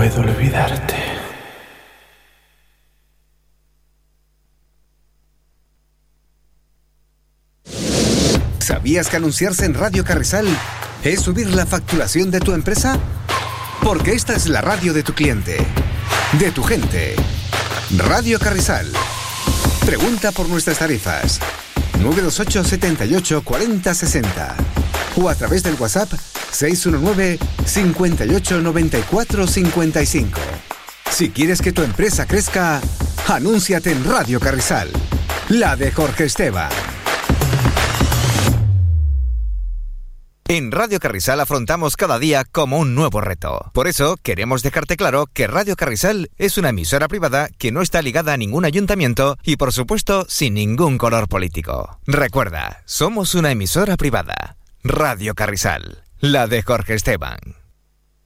puedo olvidarte. ¿Sabías que anunciarse en Radio Carrizal es subir la facturación de tu empresa? Porque esta es la radio de tu cliente, de tu gente. Radio Carrizal. Pregunta por nuestras tarifas. 928 78 40 60 o a través del WhatsApp 619 58 94 55. Si quieres que tu empresa crezca, anúnciate en Radio Carrizal, la de Jorge Esteban. En Radio Carrizal afrontamos cada día como un nuevo reto. Por eso queremos dejarte claro que Radio Carrizal es una emisora privada que no está ligada a ningún ayuntamiento y, por supuesto, sin ningún color político. Recuerda, somos una emisora privada. Radio Carrizal, la de Jorge Esteban.